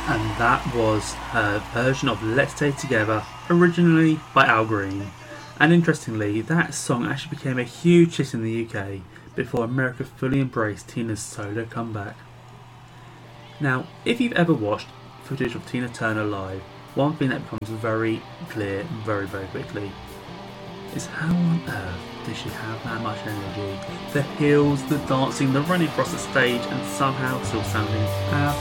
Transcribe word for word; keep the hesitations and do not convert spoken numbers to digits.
And that was her version of Let's Stay Together, originally by Al Green. And interestingly, that song actually became a huge hit in the U K before America fully embraced Tina's solo comeback. Now, if you've ever watched footage of Tina Turner live, one thing that becomes very clear very, very quickly is how on earth did she have that much energy? The heels, the dancing, the running across the stage, and somehow still sounding